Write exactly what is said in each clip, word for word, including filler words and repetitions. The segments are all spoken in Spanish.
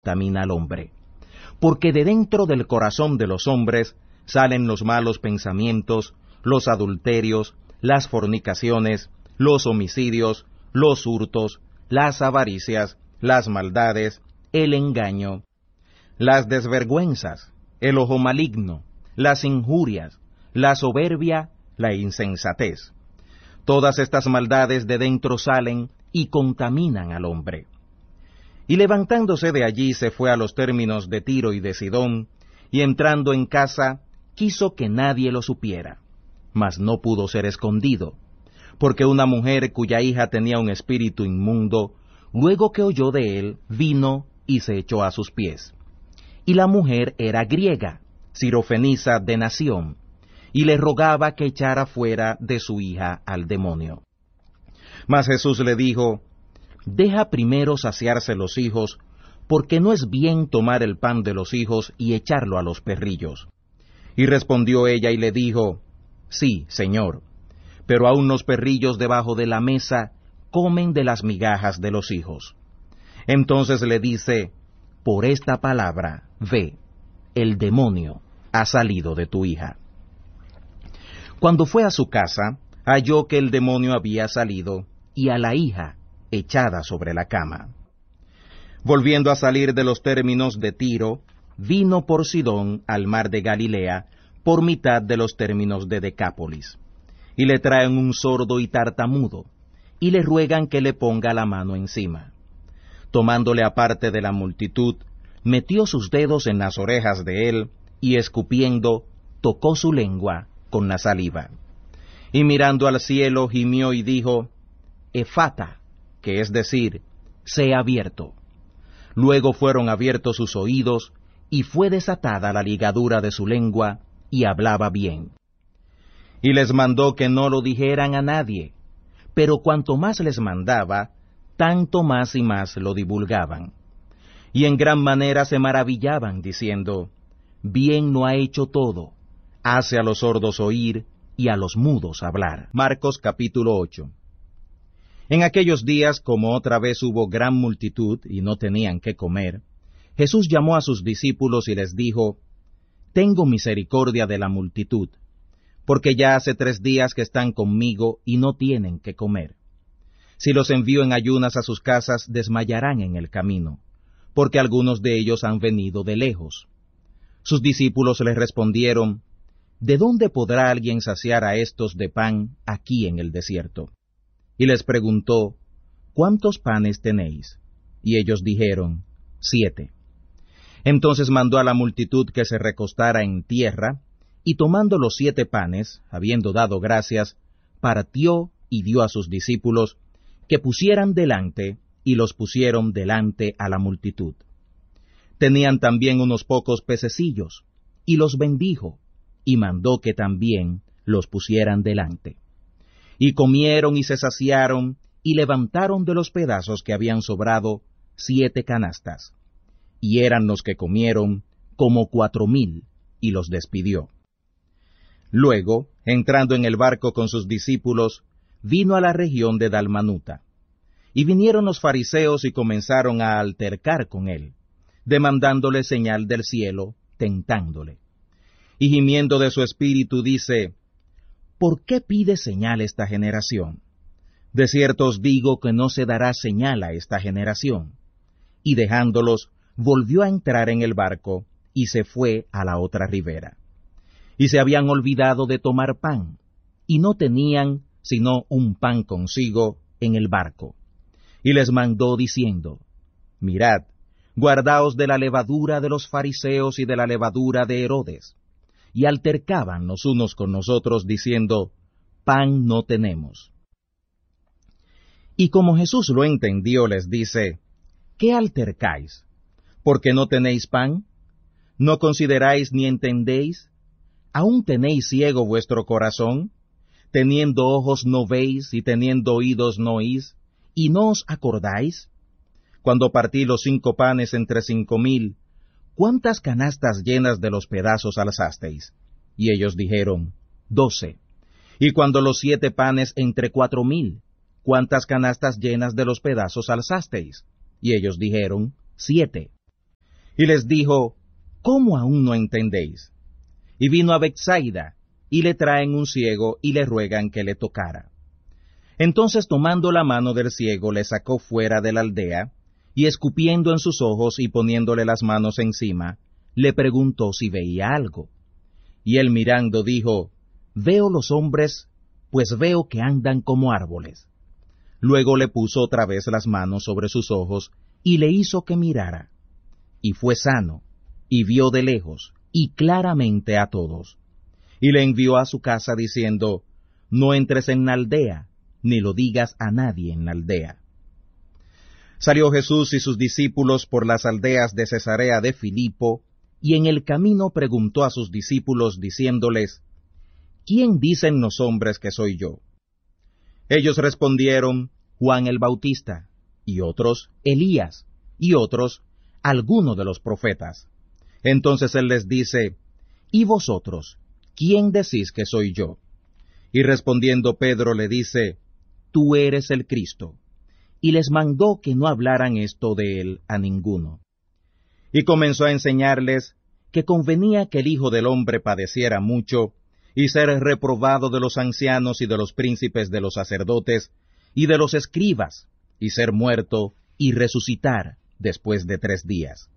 contamina al hombre. Porque de dentro del corazón de los hombres salen los malos pensamientos, los adulterios, las fornicaciones, los homicidios, los hurtos, las avaricias, las maldades, el engaño, las desvergüenzas, el ojo maligno, las injurias, la soberbia, la insensatez. Todas estas maldades de dentro salen y contaminan al hombre. Y levantándose de allí se fue a los términos de Tiro y de Sidón, y entrando en casa, quiso que nadie lo supiera, mas no pudo ser escondido, porque una mujer cuya hija tenía un espíritu inmundo, luego que oyó de él, vino y se echó a sus pies. Y la mujer era griega, sirofenisa de nación, y le rogaba que echara fuera de su hija al demonio. Mas Jesús le dijo, deja primero saciarse los hijos, porque no es bien tomar el pan de los hijos y echarlo a los perrillos. Y respondió ella y le dijo, sí, Señor, pero aun los perrillos debajo de la mesa comen de las migajas de los hijos. Entonces le dice, por esta palabra, ve, el demonio ha salido de tu hija. Cuando fue a su casa, halló que el demonio había salido, y a la hija echada sobre la cama. Volviendo a salir de los términos de Tiro, vino por Sidón al mar de Galilea, por mitad de los términos de Decápolis. Y le traen un sordo y tartamudo, y le ruegan que le ponga la mano encima. Tomándole aparte de la multitud, metió sus dedos en las orejas de él, y escupiendo, tocó su lengua con la saliva. Y mirando al cielo, gimió y dijo, Efata, que es decir, sea abierto. Luego fueron abiertos sus oídos, y fue desatada la ligadura de su lengua, y hablaba bien. Y les mandó que no lo dijeran a nadie, pero cuanto más les mandaba, tanto más y más lo divulgaban. Y en gran manera se maravillaban, diciendo, bien no ha hecho todo, hace a los sordos oír, y a los mudos hablar. Marcos capítulo ocho. En aquellos días, como otra vez hubo gran multitud, y no tenían qué comer, Jesús llamó a sus discípulos y les dijo, tengo misericordia de la multitud, porque ya hace tres días que están conmigo y no tienen qué comer. Si los envío en ayunas a sus casas, desmayarán en el camino, porque algunos de ellos han venido de lejos. Sus discípulos les respondieron, ¿de dónde podrá alguien saciar a estos de pan aquí en el desierto? Y les preguntó, ¿cuántos panes tenéis? Y ellos dijeron, siete. Entonces mandó a la multitud que se recostara en tierra, y tomando los siete panes, habiendo dado gracias, partió y dio a sus discípulos que pusieran delante, y los pusieron delante a la multitud. Tenían también unos pocos pececillos, y los bendijo, y mandó que también los pusieran delante. Y comieron y se saciaron, y levantaron de los pedazos que habían sobrado siete canastas. Y eran los que comieron como cuatro mil, y los despidió. Luego, entrando en el barco con sus discípulos, vino a la región de Dalmanuta. Y vinieron los fariseos y comenzaron a altercar con él, demandándole señal del cielo, tentándole. Y gimiendo de su espíritu dice, ¿por qué pide señal esta generación? De cierto os digo que no se dará señal a esta generación. Y dejándolos, volvió a entrar en el barco, y se fue a la otra ribera. Y se habían olvidado de tomar pan, y no tenían sino un pan consigo en el barco. Y les mandó diciendo, mirad, guardaos de la levadura de los fariseos y de la levadura de Herodes. Y altercaban los unos con los otros, diciendo, pan no tenemos. Y como Jesús lo entendió, les dice, ¿qué altercáis? ¿Porque no tenéis pan? ¿No consideráis ni entendéis? ¿Aún tenéis ciego vuestro corazón? Teniendo ojos no veis, y teniendo oídos no oís, ¿y no os acordáis? Cuando partí los cinco panes entre cinco mil, ¿cuántas canastas llenas de los pedazos alzasteis? Y ellos dijeron, doce. Y cuando los siete panes entre cuatro mil, ¿cuántas canastas llenas de los pedazos alzasteis? Y ellos dijeron, siete. Y les dijo, ¿cómo aún no entendéis? Y vino a Betsaida, y le traen un ciego, y le ruegan que le tocara. Entonces tomando la mano del ciego, le sacó fuera de la aldea, y escupiendo en sus ojos y poniéndole las manos encima, le preguntó si veía algo. Y él mirando dijo, Veo los hombres, pues veo que andan como árboles. Luego le puso otra vez las manos sobre sus ojos, y le hizo que mirara. Y fue sano, y vio de lejos, y claramente a todos. Y le envió a su casa diciendo, No entres en la aldea, ni lo digas a nadie en la aldea. Salió Jesús y sus discípulos por las aldeas de Cesarea de Filipo, y en el camino preguntó a sus discípulos, diciéndoles, ¿Quién dicen los hombres que soy yo? Ellos respondieron, Juan el Bautista, y otros, Elías, y otros, alguno de los profetas. Entonces él les dice, ¿y vosotros, quién decís que soy yo? Y respondiendo Pedro le dice, Tú eres el Cristo. Y les mandó que no hablaran esto de él a ninguno. Y comenzó a enseñarles que convenía que el Hijo del Hombre padeciera mucho, y ser reprobado de los ancianos y de los príncipes de los sacerdotes, y de los escribas, y ser muerto, y resucitar después de tres días.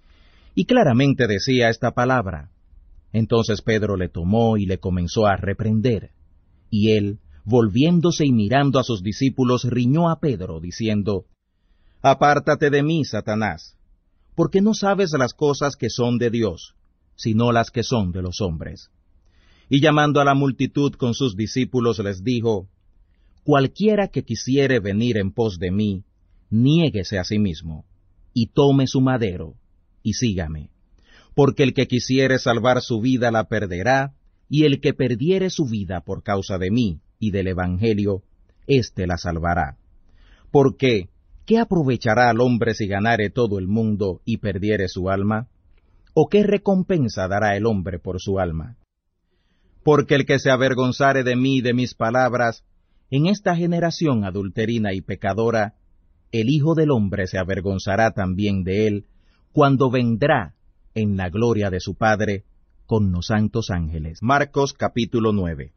Y claramente decía esta palabra. Entonces Pedro le tomó y le comenzó a reprender, y él, volviéndose y mirando a sus discípulos, riñó a Pedro, diciendo, Apártate de mí, Satanás, porque no sabes las cosas que son de Dios, sino las que son de los hombres. Y llamando a la multitud con sus discípulos les dijo, Cualquiera que quisiere venir en pos de mí, niéguese a sí mismo, y tome su madero, y sígame. Porque el que quisiere salvar su vida la perderá, y el que perdiere su vida por causa de mí y del Evangelio, éste la salvará. Porque, ¿qué aprovechará al hombre si ganare todo el mundo y perdiere su alma? ¿O qué recompensa dará el hombre por su alma? Porque el que se avergonzare de mí y de mis palabras, en esta generación adulterina y pecadora, el Hijo del Hombre se avergonzará también de él, cuando vendrá en la gloria de su Padre con los santos ángeles. Marcos capítulo nueve.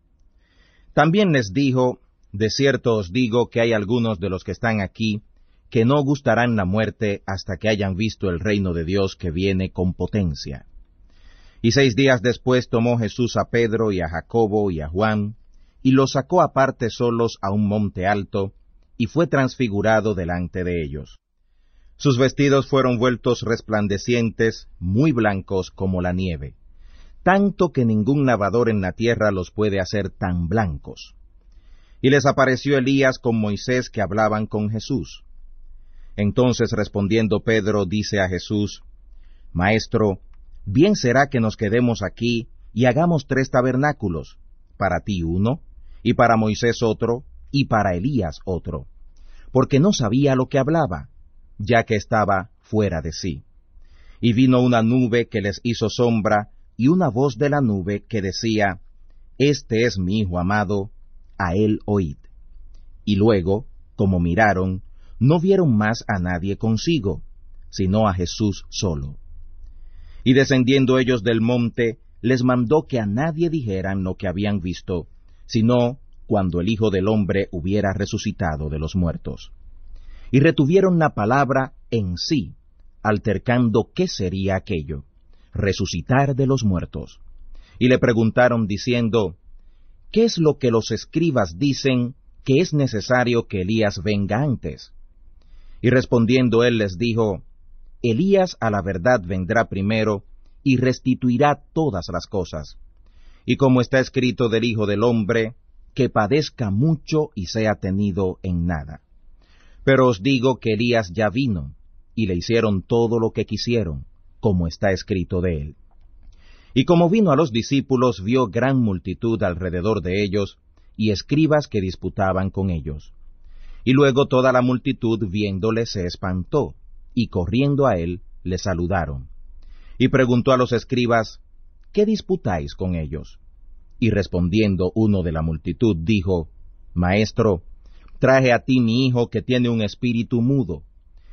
También les dijo, de cierto os digo que hay algunos de los que están aquí, que no gustarán la muerte hasta que hayan visto el reino de Dios que viene con potencia. Y seis días después tomó Jesús a Pedro y a Jacobo y a Juan, y los sacó aparte solos a un monte alto, y fue transfigurado delante de ellos. Sus vestidos fueron vueltos resplandecientes, muy blancos como la nieve, tanto que ningún lavador en la tierra los puede hacer tan blancos. Y les apareció Elías con Moisés que hablaban con Jesús. Entonces respondiendo Pedro dice a Jesús, Maestro, bien será que nos quedemos aquí y hagamos tres tabernáculos, para ti uno, y para Moisés otro, y para Elías otro, porque no sabía lo que hablaba, ya que estaba fuera de sí. Y vino una nube que les hizo sombra, y una voz de la nube que decía, Este es mi Hijo amado, a él oíd. Y luego, como miraron, no vieron más a nadie consigo, sino a Jesús solo. Y descendiendo ellos del monte, les mandó que a nadie dijeran lo que habían visto, sino cuando el Hijo del Hombre hubiera resucitado de los muertos. Y retuvieron la palabra en sí, altercando qué sería aquello, resucitar de los muertos. Y le preguntaron diciendo, ¿qué es lo que los escribas dicen que es necesario que Elías venga antes? Y respondiendo él les dijo, Elías a la verdad vendrá primero, y restituirá todas las cosas. Y como está escrito del Hijo del Hombre, que padezca mucho y sea tenido en nada. Pero os digo que Elías ya vino, y le hicieron todo lo que quisieron, como está escrito de él. Y como vino a los discípulos, vio gran multitud alrededor de ellos, y escribas que disputaban con ellos. Y luego toda la multitud viéndole se espantó, y corriendo a él, le saludaron. Y preguntó a los escribas, ¿qué disputáis con ellos? Y respondiendo uno de la multitud, dijo, Maestro, traje a ti mi hijo que tiene un espíritu mudo,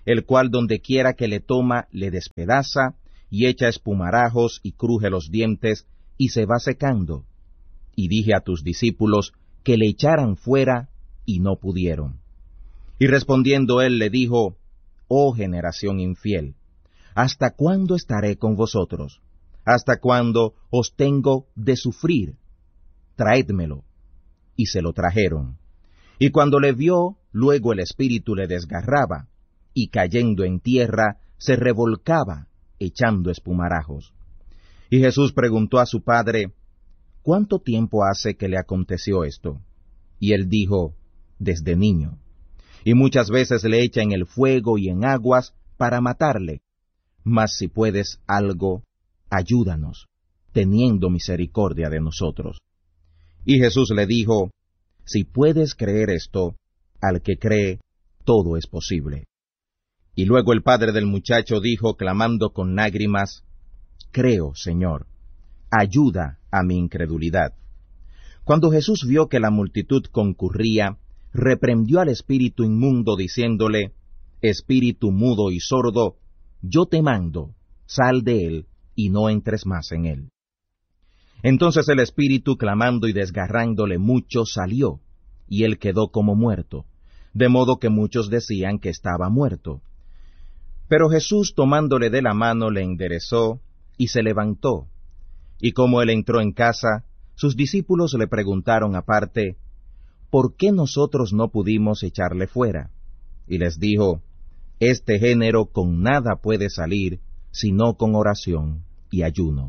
el cual donde quiera que le toma le despedaza, y echa espumarajos y cruje los dientes, y se va secando. Y dije a tus discípulos que le echaran fuera, y no pudieron. Y respondiendo él le dijo, Oh generación infiel, ¿hasta cuándo estaré con vosotros? ¿Hasta cuándo os tengo de sufrir? Traédmelo. Y se lo trajeron. Y cuando le vio, luego el espíritu le desgarraba, y cayendo en tierra, se revolcaba, echando espumarajos. Y Jesús preguntó a su padre, ¿Cuánto tiempo hace que le aconteció esto? Y él dijo, Desde niño. Y muchas veces le echa en el fuego y en aguas para matarle. Mas si puedes algo, ayúdanos, teniendo misericordia de nosotros. Y Jesús le dijo, Si puedes creer esto, al que cree, todo es posible. Y luego el padre del muchacho dijo, clamando con lágrimas, Creo, Señor, ayuda a mi incredulidad. Cuando Jesús vio que la multitud concurría, reprendió al espíritu inmundo, diciéndole, Espíritu mudo y sordo, yo te mando, sal de él, y no entres más en él. Entonces el espíritu, clamando y desgarrándole mucho, salió, y él quedó como muerto, de modo que muchos decían que estaba muerto. Pero Jesús, tomándole de la mano, le enderezó, y se levantó. Y como él entró en casa, sus discípulos le preguntaron aparte, ¿por qué nosotros no pudimos echarle fuera? Y les dijo, Este género con nada puede salir, sino con oración y ayuno.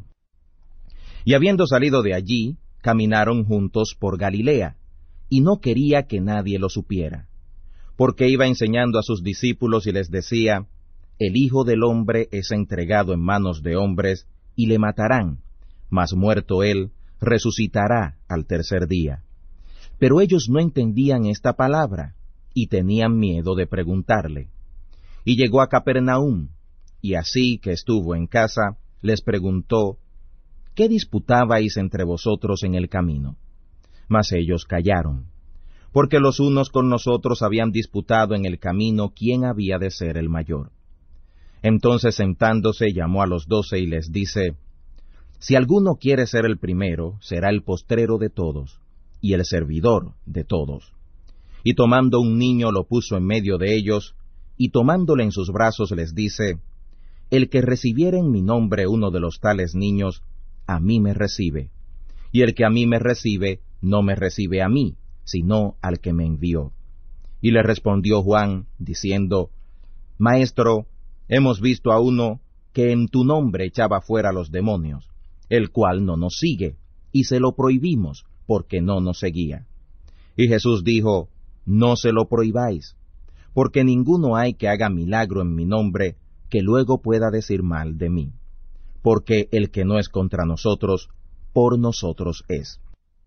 Y habiendo salido de allí, caminaron juntos por Galilea, y no quería que nadie lo supiera, porque iba enseñando a sus discípulos y les decía, El Hijo del Hombre es entregado en manos de hombres, y le matarán, mas muerto él, resucitará al tercer día. Pero ellos no entendían esta palabra, y tenían miedo de preguntarle. Y llegó a Capernaum, y así que estuvo en casa, les preguntó, ¿qué disputabais entre vosotros en el camino? Mas ellos callaron, porque los unos con nosotros habían disputado en el camino quién había de ser el mayor. Entonces sentándose llamó a los doce y les dice, Si alguno quiere ser el primero, será el postrero de todos, y el servidor de todos. Y tomando un niño lo puso en medio de ellos, y tomándole en sus brazos les dice, El que recibiere en mi nombre uno de los tales niños, a mí me recibe, y el que a mí me recibe, no me recibe a mí, sino al que me envió. Y le respondió Juan, diciendo, Maestro, hemos visto a uno que en tu nombre echaba fuera los demonios, el cual no nos sigue, y se lo prohibimos, porque no nos seguía. Y Jesús dijo, No se lo prohibáis, porque ninguno hay que haga milagro en mi nombre, que luego pueda decir mal de mí. Porque el que no es contra nosotros, por nosotros es.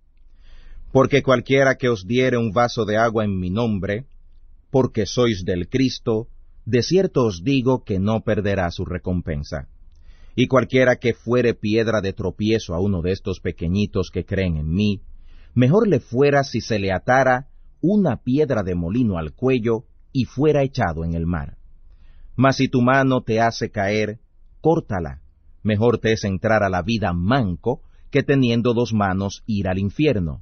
Porque cualquiera que os diere un vaso de agua en mi nombre, porque sois del Cristo, de cierto os digo que no perderá su recompensa. Y cualquiera que fuere piedra de tropiezo a uno de estos pequeñitos que creen en mí, mejor le fuera si se le atara una piedra de molino al cuello y fuera echado en el mar. Mas si tu mano te hace caer, córtala. Mejor te es entrar a la vida manco que teniendo dos manos ir al infierno,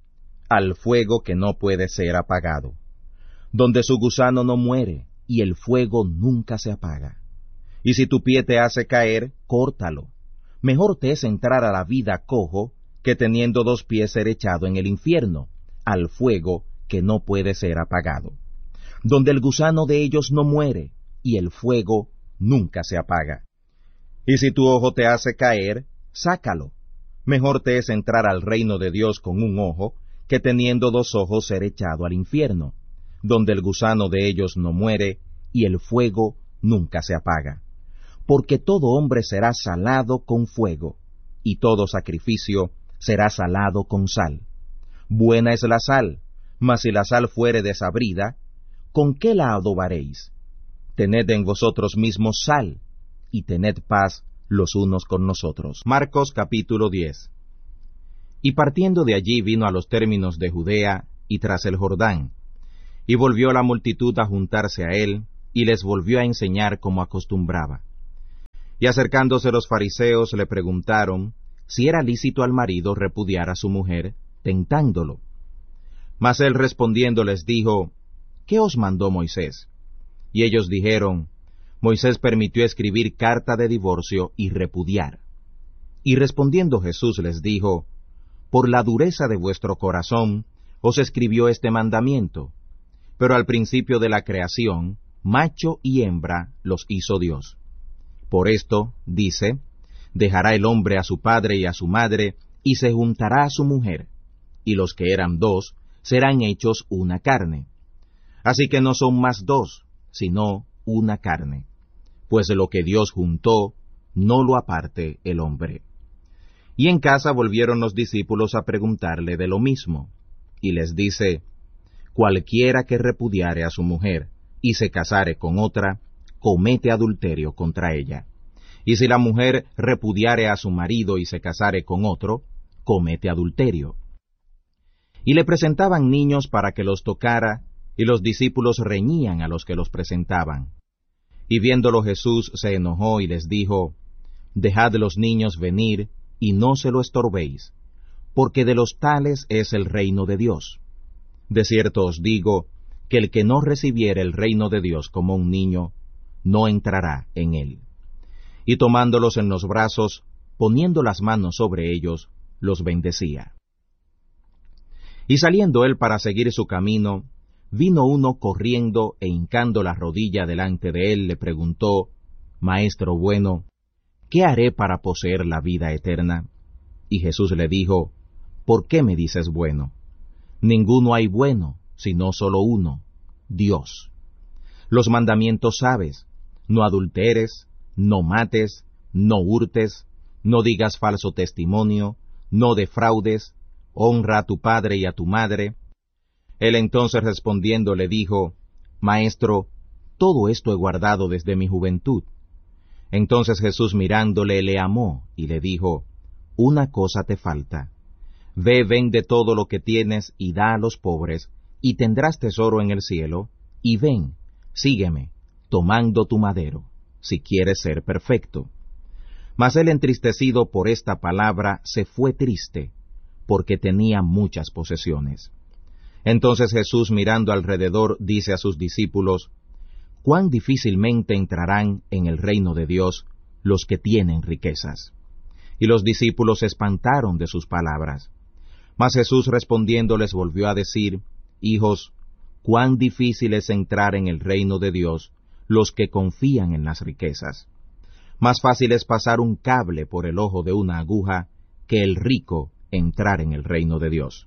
al fuego que no puede ser apagado, donde su gusano no muere y el fuego nunca se apaga. Y si tu pie te hace caer, córtalo. Mejor te es entrar a la vida cojo que teniendo dos pies ser echado en el infierno, al fuego que no puede ser apagado, donde el gusano de ellos no muere y el fuego nunca se apaga. Y si tu ojo te hace caer, sácalo. Mejor te es entrar al reino de Dios con un ojo, que teniendo dos ojos ser echado al infierno, donde el gusano de ellos no muere, y el fuego nunca se apaga. Porque todo hombre será salado con fuego, y todo sacrificio será salado con sal. Buena es la sal, mas si la sal fuere desabrida, ¿con qué la adobaréis? Tened en vosotros mismos sal, y tened paz los unos con nosotros. Marcos capítulo diez. Y partiendo de allí vino a los términos de Judea y tras el Jordán, y volvió la multitud a juntarse a él, y les volvió a enseñar como acostumbraba. Y acercándose los fariseos le preguntaron si era lícito al marido repudiar a su mujer, tentándolo. Mas él respondiendo les dijo, ¿qué os mandó Moisés? Y ellos dijeron, Moisés permitió escribir carta de divorcio y repudiar. Y respondiendo Jesús les dijo, por la dureza de vuestro corazón os escribió este mandamiento, pero al principio de la creación, macho y hembra los hizo Dios. Por esto, dice, dejará el hombre a su padre y a su madre, y se juntará a su mujer, y los que eran dos serán hechos una carne. Así que no son más dos, sino una carne. Pues lo que Dios juntó, no lo aparte el hombre. Y en casa volvieron los discípulos a preguntarle de lo mismo, y les dice, cualquiera que repudiare a su mujer, y se casare con otra, comete adulterio contra ella. Y si la mujer repudiare a su marido y se casare con otro, comete adulterio. Y le presentaban niños para que los tocara, y los discípulos reñían a los que los presentaban. Y viéndolo Jesús se enojó y les dijo, dejad los niños venir, y no se lo estorbéis, porque de los tales es el reino de Dios. De cierto os digo, que el que no recibiere el reino de Dios como un niño, no entrará en él. Y tomándolos en los brazos, poniendo las manos sobre ellos, los bendecía. Y saliendo él para seguir su camino, vino uno corriendo e hincando la rodilla delante de él, le preguntó, Maestro bueno, ¿qué haré para poseer la vida eterna? Y Jesús le dijo, ¿por qué me dices bueno? Ninguno hay bueno, sino solo uno, Dios. Los mandamientos sabes, no adulteres, no mates, no hurtes, no digas falso testimonio, no defraudes, honra a tu padre y a tu madre. Él entonces respondiendo le dijo, Maestro, todo esto he guardado desde mi juventud. Entonces Jesús mirándole le amó y le dijo, una cosa te falta. Ve, vende todo lo que tienes y da a los pobres, y tendrás tesoro en el cielo, y ven, sígueme, tomando tu madero, si quieres ser perfecto. Mas él entristecido por esta palabra se fue triste, porque tenía muchas posesiones. Entonces Jesús mirando alrededor dice a sus discípulos, cuán difícilmente entrarán en el reino de Dios los que tienen riquezas. Y los discípulos se espantaron de sus palabras. Mas Jesús respondiendo les volvió a decir, hijos, cuán difícil es entrar en el reino de Dios los que confían en las riquezas. Más fácil es pasar un cable por el ojo de una aguja que el rico entrar en el reino de Dios.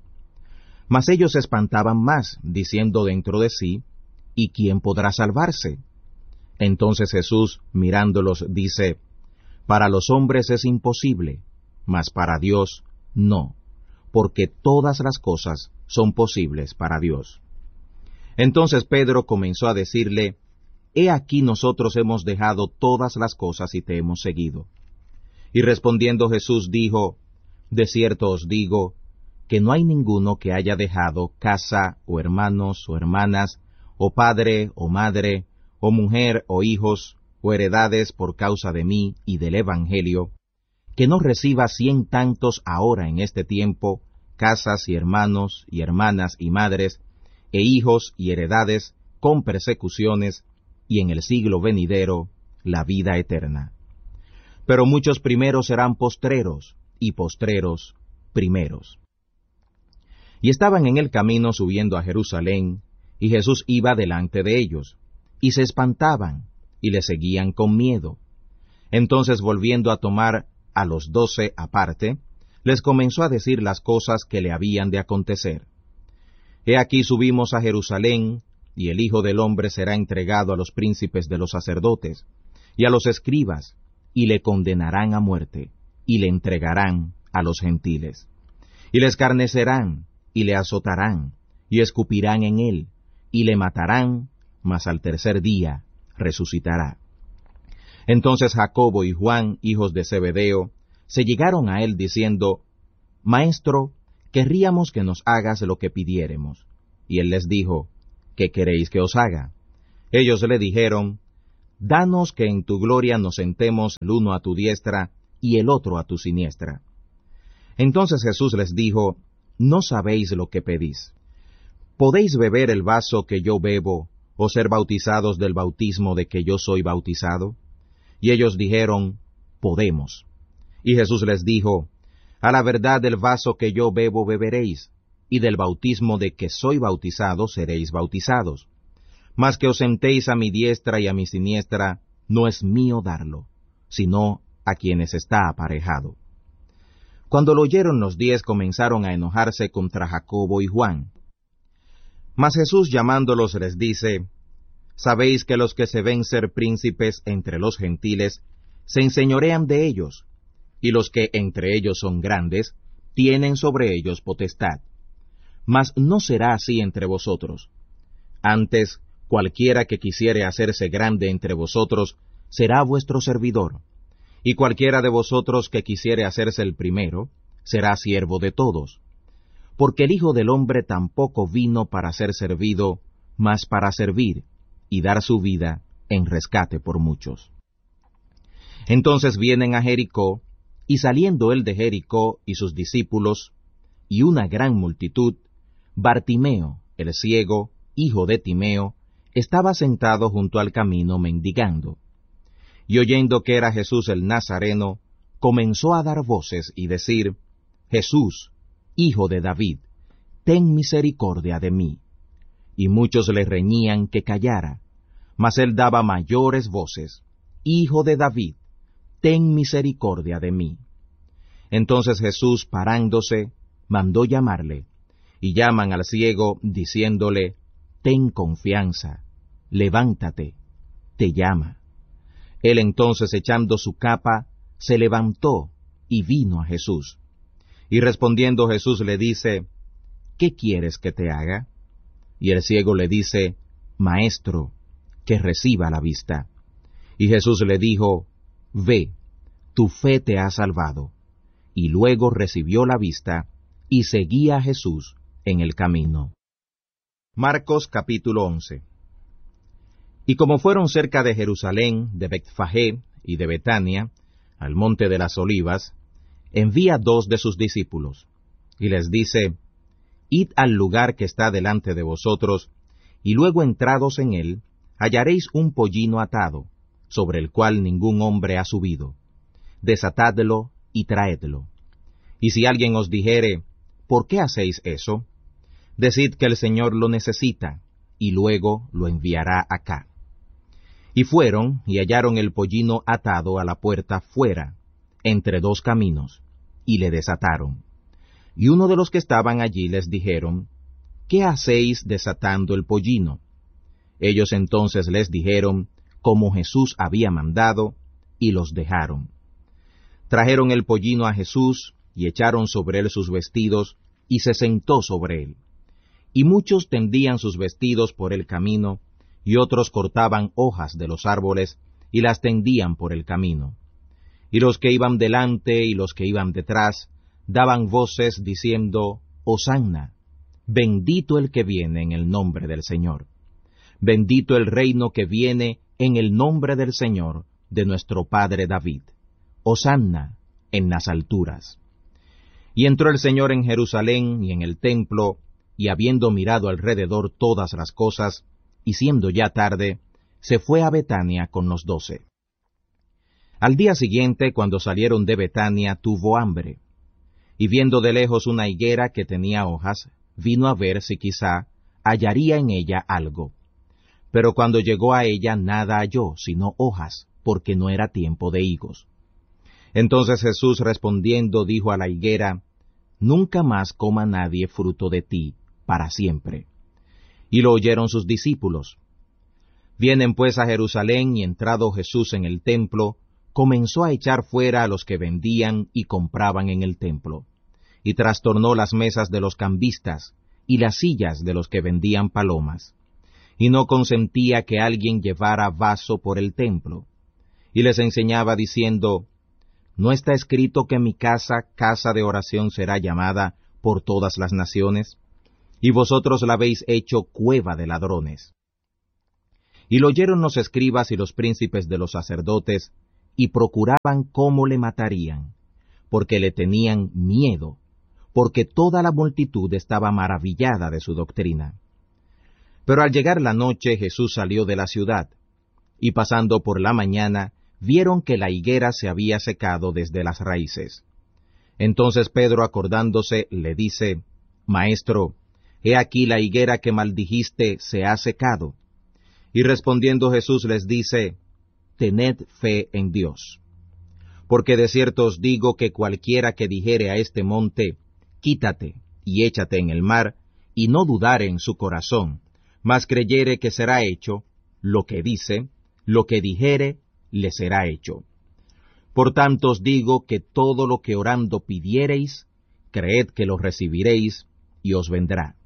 Mas ellos se espantaban más, diciendo dentro de sí, ¿y quién podrá salvarse? Entonces Jesús, mirándolos, dice, para los hombres es imposible, mas para Dios no, porque todas las cosas son posibles para Dios. Entonces Pedro comenzó a decirle, He aquí nosotros hemos dejado todas las cosas y te hemos seguido. Y respondiendo Jesús dijo, de cierto os digo, que no hay ninguno que haya dejado casa, o hermanos, o hermanas, o padre, o madre, o mujer, o hijos, o heredades por causa de mí y del Evangelio, que no reciba cien tantos ahora en este tiempo, casas y hermanos, y hermanas y madres, e hijos y heredades, con persecuciones, y en el siglo venidero, la vida eterna. Pero muchos primeros serán postreros, y postreros primeros. Y estaban en el camino subiendo a Jerusalén, y Jesús iba delante de ellos, y se espantaban, y le seguían con miedo. Entonces volviendo a tomar a los doce aparte, les comenzó a decir las cosas que le habían de acontecer. He aquí subimos a Jerusalén, y el Hijo del Hombre será entregado a los príncipes de los sacerdotes, y a los escribas, y le condenarán a muerte, y le entregarán a los gentiles. Y le escarnecerán, y le azotarán, y escupirán en él, y le matarán, mas al tercer día resucitará. Entonces Jacobo y Juan, hijos de Zebedeo, se llegaron a él diciendo, Maestro, querríamos que nos hagas lo que pidiéremos. Y él les dijo, ¿qué queréis que os haga? Ellos le dijeron, «Danos que en tu gloria nos sentemos el uno a tu diestra y el otro a tu siniestra». Entonces Jesús les dijo, «No sabéis lo que pedís. ¿Podéis beber el vaso que yo bebo, o ser bautizados del bautismo de que yo soy bautizado?» Y ellos dijeron, «Podemos». Y Jesús les dijo, «A la verdad del vaso que yo bebo beberéis, y del bautismo de que soy bautizado seréis bautizados. Mas que os sentéis a mi diestra y a mi siniestra, no es mío darlo, sino a quienes está aparejado». Cuando lo oyeron los diez comenzaron a enojarse contra Jacobo y Juan. Mas Jesús llamándolos les dice, «Sabéis que los que se ven ser príncipes entre los gentiles se enseñorean de ellos, y los que entre ellos son grandes tienen sobre ellos potestad. Mas no será así entre vosotros. Antes, cualquiera que quisiere hacerse grande entre vosotros será vuestro servidor, y cualquiera de vosotros que quisiere hacerse el primero será siervo de todos. Porque el Hijo del Hombre tampoco vino para ser servido, mas para servir, y dar su vida en rescate por muchos». Entonces vienen a Jericó, y saliendo él de Jericó y sus discípulos, y una gran multitud, Bartimeo, el ciego, hijo de Timeo, estaba sentado junto al camino mendigando. Y oyendo que era Jesús el Nazareno, comenzó a dar voces y decir, «Jesús, Hijo de David, ten misericordia de mí». Y muchos le reñían que callara, mas él daba mayores voces, «Hijo de David, ten misericordia de mí». Entonces Jesús, parándose, mandó llamarle, y llaman al ciego, diciéndole, «Ten confianza, levántate, te llama». Él entonces, echando su capa, se levantó y vino a Jesús. Y respondiendo Jesús le dice, «¿Qué quieres que te haga?» Y el ciego le dice, «Maestro, que reciba la vista». Y Jesús le dijo, «Ve, tu fe te ha salvado». Y luego recibió la vista, y seguía a Jesús en el camino. Marcos capítulo once. Y como fueron cerca de Jerusalén, de Betfagé y de Betania, al monte de las Olivas, envía dos de sus discípulos, y les dice, «Id al lugar que está delante de vosotros, y luego entrados en él, hallaréis un pollino atado, sobre el cual ningún hombre ha subido. Desatadlo y traedlo. Y si alguien os dijere, ¿por qué hacéis eso?, decid que el Señor lo necesita, y luego lo enviará acá». Y fueron, y hallaron el pollino atado a la puerta fuera, entre dos caminos, y le desataron. Y uno de los que estaban allí les dijeron, «¿Qué hacéis desatando el pollino?». Ellos entonces les dijeron, como Jesús había mandado, y los dejaron. Trajeron el pollino a Jesús, y echaron sobre él sus vestidos, y se sentó sobre él. Y muchos tendían sus vestidos por el camino, y otros cortaban hojas de los árboles, y las tendían por el camino. Y los que iban delante y los que iban detrás, daban voces diciendo, «Hosanna, bendito el que viene en el nombre del Señor. Bendito el reino que viene en el nombre del Señor, de nuestro Padre David. Hosanna en las alturas». Y entró el Señor en Jerusalén y en el templo, y habiendo mirado alrededor todas las cosas, y siendo ya tarde, se fue a Betania con los doce. Al día siguiente, cuando salieron de Betania, tuvo hambre. Y viendo de lejos una higuera que tenía hojas, vino a ver si quizá hallaría en ella algo. Pero cuando llegó a ella nada halló, sino hojas, porque no era tiempo de higos. Entonces Jesús respondiendo dijo a la higuera, «Nunca más coma nadie fruto de ti, para siempre». Y lo oyeron sus discípulos. Vienen pues a Jerusalén, y entrado Jesús en el templo, comenzó a echar fuera a los que vendían y compraban en el templo, y trastornó las mesas de los cambistas, y las sillas de los que vendían palomas, y no consentía que alguien llevara vaso por el templo. Y les enseñaba diciendo, ¿no está escrito que mi casa, casa de oración será llamada por todas las naciones? Y vosotros la habéis hecho cueva de ladrones. Y lo oyeron los escribas y los príncipes de los sacerdotes, y procuraban cómo le matarían, porque le tenían miedo, porque toda la multitud estaba maravillada de su doctrina. Pero al llegar la noche Jesús salió de la ciudad, y pasando por la mañana, vieron que la higuera se había secado desde las raíces. Entonces Pedro, acordándose, le dice, Maestro, he aquí la higuera que maldijiste se ha secado. Y respondiendo Jesús les dice, Tened fe en Dios. Porque de cierto os digo que cualquiera que dijere a este monte, Quítate y échate en el mar, y no dudare en su corazón, mas creyere que será hecho, lo que dice, lo que dijere, le será hecho. Por tanto os digo que todo lo que orando pidiereis, creed que lo recibiréis, y os vendrá.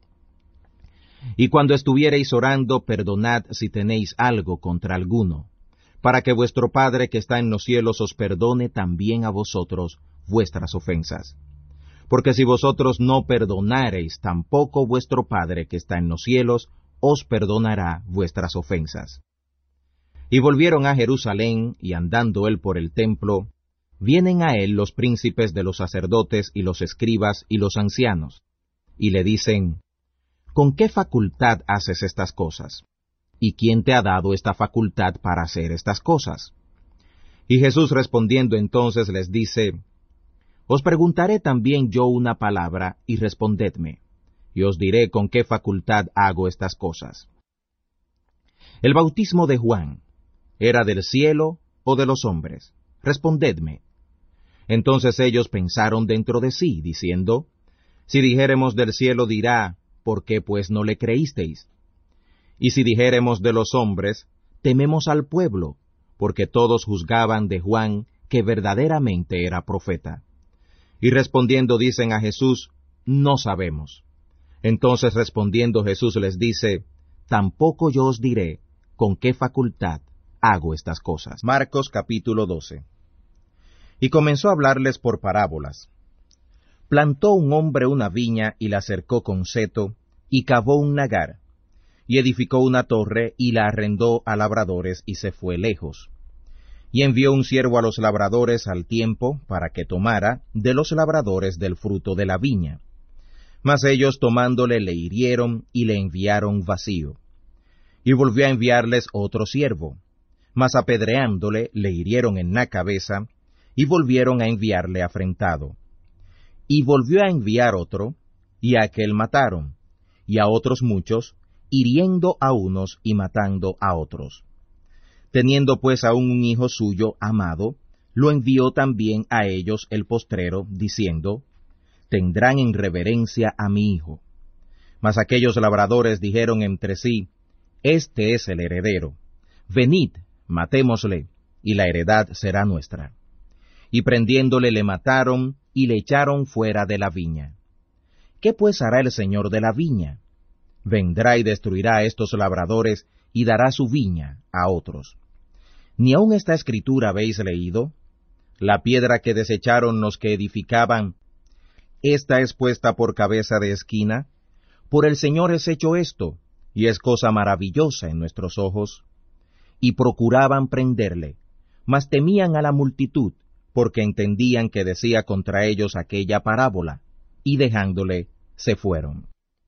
Y cuando estuviereis orando, perdonad si tenéis algo contra alguno, para que vuestro Padre que está en los cielos os perdone también a vosotros vuestras ofensas. Porque si vosotros no perdonareis, tampoco vuestro Padre que está en los cielos os perdonará vuestras ofensas. Y volvieron a Jerusalén, y andando él por el templo, vienen a él los príncipes de los sacerdotes y los escribas y los ancianos, y le dicen, ¿Con qué facultad haces estas cosas? ¿Y quién te ha dado esta facultad para hacer estas cosas? Y Jesús respondiendo entonces les dice, Os preguntaré también yo una palabra, y respondedme, y os diré con qué facultad hago estas cosas. ¿El bautismo de Juan era del cielo o de los hombres? Respondedme. Entonces ellos pensaron dentro de sí, diciendo, Si dijéremos del cielo dirá, ¿por qué pues no le creísteis? Y si dijéremos de los hombres, tememos al pueblo, porque todos juzgaban de Juan que verdaderamente era profeta. Y respondiendo dicen a Jesús, No sabemos. Entonces respondiendo Jesús les dice, Tampoco yo os diré con qué facultad hago estas cosas. Marcos capítulo doce. Y comenzó a hablarles por parábolas. Plantó un hombre una viña y la cercó con seto, y cavó un lagar, y edificó una torre y la arrendó a labradores y se fue lejos. Y envió un siervo a los labradores al tiempo para que tomara de los labradores del fruto de la viña. Mas ellos tomándole le hirieron y le enviaron vacío. Y volvió a enviarles otro siervo, mas apedreándole le hirieron en la cabeza, y volvieron a enviarle afrentado. Y volvió a enviar otro, y a aquel mataron, y a otros muchos, hiriendo a unos y matando a otros. Teniendo pues aún un hijo suyo amado, lo envió también a ellos el postrero, diciendo, Tendrán en reverencia a mi hijo. Mas aquellos labradores dijeron entre sí, Este es el heredero. Venid, matémosle, y la heredad será nuestra. Y prendiéndole le mataron, y le echaron fuera de la viña. ¿Qué pues hará el señor de la viña? Vendrá y destruirá a estos labradores, y dará su viña a otros. ¿Ni aun esta escritura habéis leído? La piedra que desecharon los que edificaban, esta es puesta por cabeza de esquina. Por el Señor es hecho esto, y es cosa maravillosa en nuestros ojos. Y procuraban prenderle, mas temían a la multitud, porque entendían que decía contra ellos aquella parábola, y dejándole, se fueron.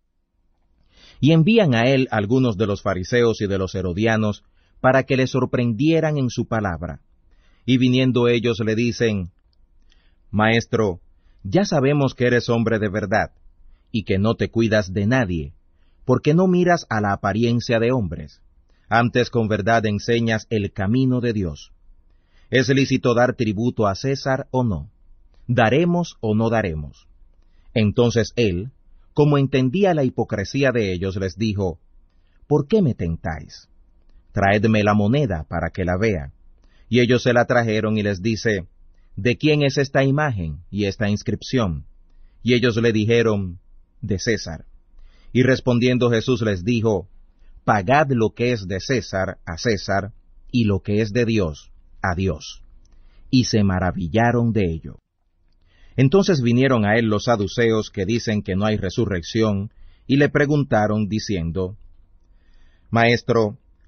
Y envían a él algunos de los fariseos y de los herodianos, para que le sorprendieran en su palabra. Y viniendo ellos le dicen, Maestro, ya sabemos que eres hombre de verdad, y que no te cuidas de nadie, porque no miras a la apariencia de hombres, antes con verdad enseñas el camino de Dios. ¿Es lícito dar tributo a César o no? ¿Daremos o no daremos? Entonces él, como entendía la hipocresía de ellos, les dijo, ¿por qué me tentáis? Traedme la moneda para que la vea. Y ellos se la trajeron y les dice, ¿de quién es esta imagen y esta inscripción? Y ellos le dijeron, de César. Y respondiendo Jesús les dijo, pagad lo que es de César a César, y lo que es de Dios a Dios. Y se maravillaron de ello. Entonces vinieron a él los saduceos que dicen que no hay resurrección, y le preguntaron diciendo, Maestro,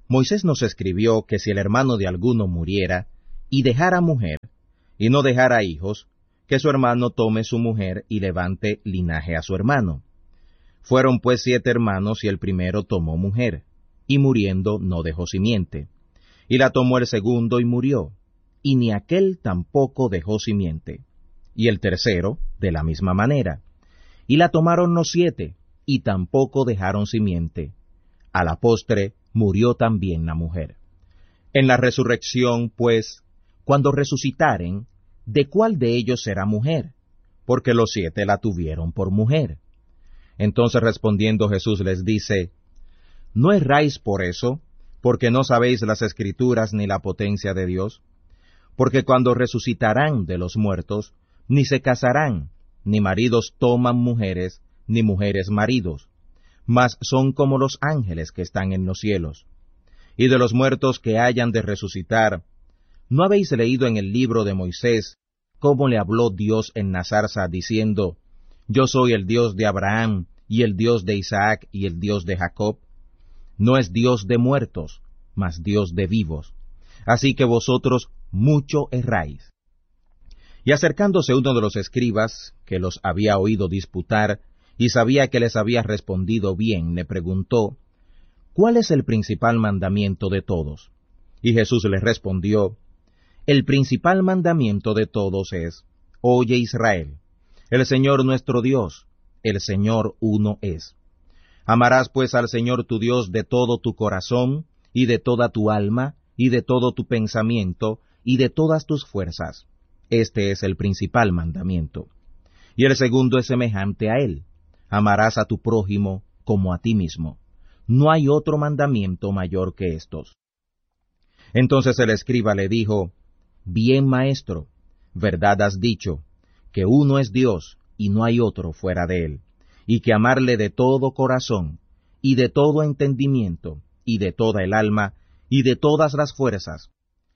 Moisés nos escribió que si el hermano de alguno muriera, y dejara mujer, y no dejara hijos, que su hermano tome su mujer y levante linaje a su hermano. Fueron pues siete hermanos, y el primero tomó mujer, y muriendo no dejó simiente. Y la tomó el segundo y murió, y ni aquel tampoco dejó simiente. Y el tercero, de la misma manera. Y la tomaron los siete, y tampoco dejaron simiente. A la postre murió también la mujer. En la resurrección, pues, cuando resucitaren, ¿de cuál de ellos será mujer? Porque los siete la tuvieron por mujer. Entonces respondiendo Jesús les dice, ¿no erráis por eso, porque no sabéis las Escrituras ni la potencia de Dios? Porque cuando resucitarán de los muertos, ni se casarán, ni maridos toman mujeres, ni mujeres maridos, mas son como los ángeles que están en los cielos. Y de los muertos que hayan de resucitar, ¿no habéis leído en el libro de Moisés cómo le habló Dios en la zarza, diciendo, Yo soy el Dios de Abraham, y el Dios de Isaac, y el Dios de Jacob? No es Dios de muertos, mas Dios de vivos. Así que vosotros mucho erráis. Y acercándose uno de los escribas, que los había oído disputar, y sabía que les había respondido bien, le preguntó, ¿cuál es el principal mandamiento de todos? Y Jesús le respondió, el principal mandamiento de todos es, Oye Israel, el Señor nuestro Dios, el Señor uno es. Amarás pues al Señor tu Dios de todo tu corazón, y de toda tu alma, y de todo tu pensamiento, y de todas tus fuerzas. Este es el principal mandamiento. Y el segundo es semejante a él. Amarás a tu prójimo como a ti mismo. No hay otro mandamiento mayor que estos. Entonces el escriba le dijo, Bien, maestro, verdad has dicho, que uno es Dios, y no hay otro fuera de él, y que amarle de todo corazón, y de todo entendimiento, y de toda el alma, y de todas las fuerzas.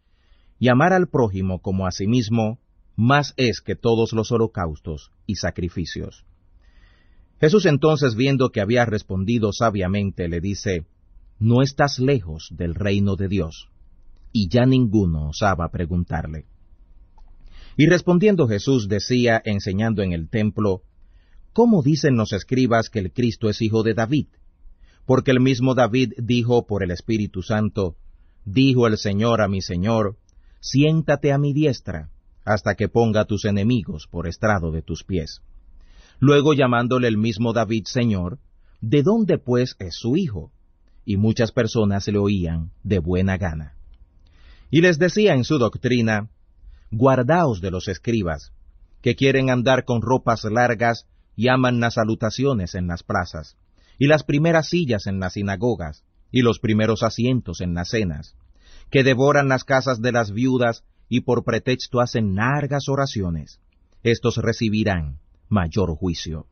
Y amar al prójimo como a sí mismo, más es que todos los holocaustos y sacrificios. Jesús entonces, viendo que había respondido sabiamente, le dice, No estás lejos del reino de Dios. Y ya ninguno osaba preguntarle. Y respondiendo Jesús decía, enseñando en el templo, ¿cómo dicen los escribas que el Cristo es hijo de David? Porque el mismo David dijo por el Espíritu Santo, Dijo el Señor a mi Señor, Siéntate a mi diestra, hasta que ponga tus enemigos por estrado de tus pies. Luego llamándole el mismo David Señor, ¿de dónde pues es su hijo? Y muchas personas le oían de buena gana. Y les decía en su doctrina, Guardaos de los escribas, que quieren andar con ropas largas y aman las salutaciones en las plazas, y las primeras sillas en las sinagogas, y los primeros asientos en las cenas, que devoran las casas de las viudas, y por pretexto hacen largas oraciones. Estos recibirán mayor juicio.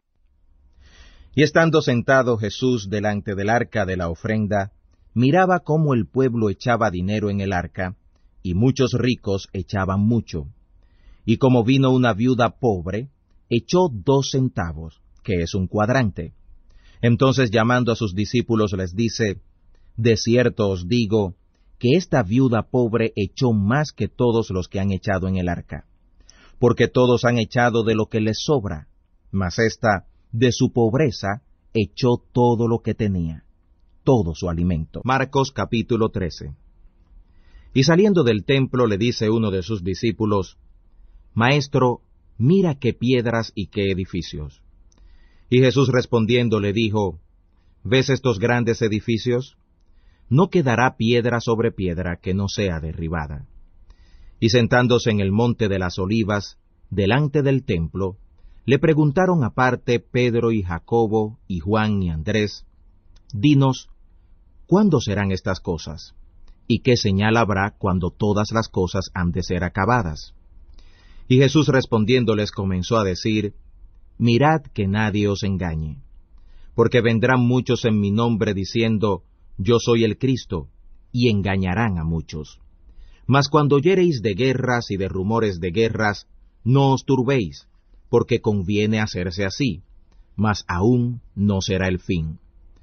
Y estando sentado Jesús delante del arca de la ofrenda, miraba cómo el pueblo echaba dinero en el arca, y muchos ricos echaban mucho. Y como vino una viuda pobre, echó dos centavos, que es un cuadrante. Entonces llamando a sus discípulos les dice, De cierto os digo, que esta viuda pobre echó más que todos los que han echado en el arca. Porque todos han echado de lo que les sobra, mas ésta, de su pobreza, echó todo lo que tenía, todo su alimento. Marcos capítulo trece. Y saliendo del templo le dice uno de sus discípulos, Maestro, mira qué piedras y qué edificios. Y Jesús respondiendo le dijo, ¿Ves estos grandes edificios? No quedará piedra sobre piedra que no sea derribada. Y sentándose en el monte de las olivas, delante del templo, le preguntaron aparte Pedro y Jacobo y Juan y Andrés, Dinos, ¿cuándo serán estas cosas? ¿Y qué señal habrá cuando todas las cosas han de ser acabadas? Y Jesús respondiéndoles comenzó a decir, Mirad que nadie os engañe, porque vendrán muchos en mi nombre diciendo, Yo soy el Cristo, y engañarán a muchos. Mas cuando oyereis de guerras y de rumores de guerras, no os turbéis, porque conviene hacerse así, mas aún no será el fin.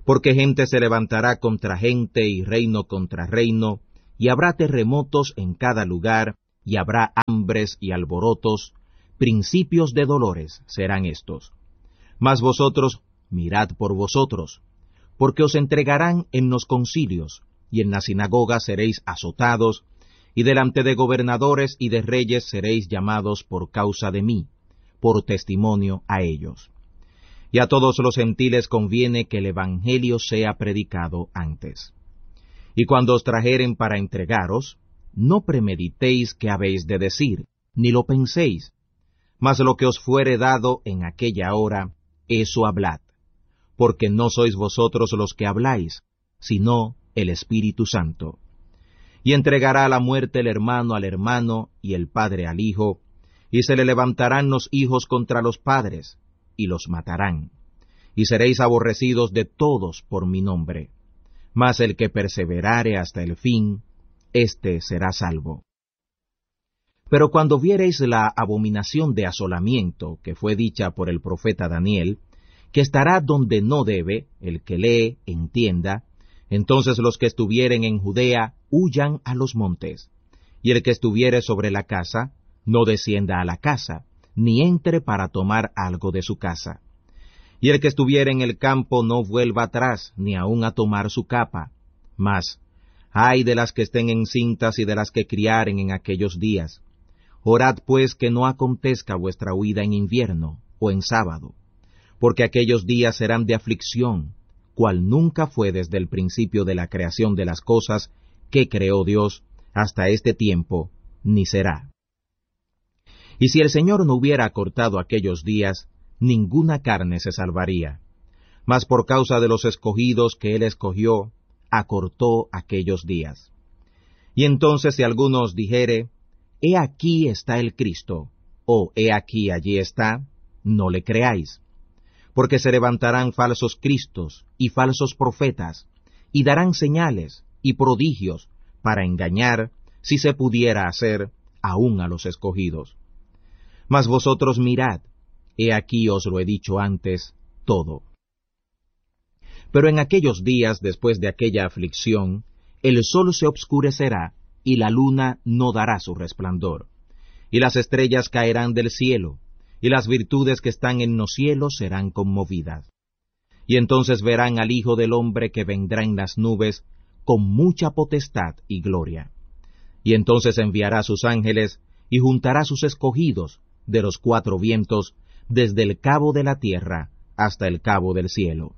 Porque gente se levantará contra gente y reino contra reino, y habrá terremotos en cada lugar, y habrá hambres y alborotos, principios de dolores serán estos. Mas vosotros mirad por vosotros, porque os entregarán en los concilios, y en las sinagogas seréis azotados, y delante de gobernadores y de reyes seréis llamados por causa de mí, por testimonio a ellos. Y a todos los gentiles conviene que el evangelio sea predicado antes. Y cuando os trajeren para entregaros, no premeditéis qué habéis de decir, ni lo penséis, mas lo que os fuere dado en aquella hora, eso hablad, porque no sois vosotros los que habláis, sino el Espíritu Santo. Y entregará a la muerte el hermano al hermano, y el padre al hijo, y se le levantarán los hijos contra los padres, y los matarán. Y seréis aborrecidos de todos por mi nombre. Mas el que perseverare hasta el fin, éste será salvo. Pero cuando viereis la abominación de asolamiento que fue dicha por el profeta Daniel, que estará donde no debe, el que lee, entienda, entonces los que estuvieren en Judea, huyan a los montes, y el que estuviere sobre la casa, no descienda a la casa, ni entre para tomar algo de su casa. Y el que estuviere en el campo no vuelva atrás, ni aun a tomar su capa. Mas, ay de las que estén encintas y de las que criaren en aquellos días. Orad pues que no acontezca vuestra huida en invierno, o en sábado, porque aquellos días serán de aflicción, cual nunca fue desde el principio de la creación de las cosas que creó Dios hasta este tiempo, ni será. Y si el Señor no hubiera acortado aquellos días, ninguna carne se salvaría. Mas por causa de los escogidos que Él escogió, acortó aquellos días. Y entonces si alguno os dijere, he aquí está el Cristo, o he aquí allí está, no le creáis. Porque se levantarán falsos cristos y falsos profetas, y darán señales y prodigios para engañar, si se pudiera hacer, aún a los escogidos. Mas vosotros mirad, he aquí os lo he dicho antes, todo. Pero en aquellos días, después de aquella aflicción, el sol se obscurecerá, y la luna no dará su resplandor, y las estrellas caerán del cielo, y las virtudes que están en los cielos serán conmovidas. Y entonces verán al Hijo del Hombre que vendrá en las nubes, con mucha potestad y gloria. Y entonces enviará sus ángeles, y juntará sus escogidos, de los cuatro vientos, desde el cabo de la tierra hasta el cabo del cielo.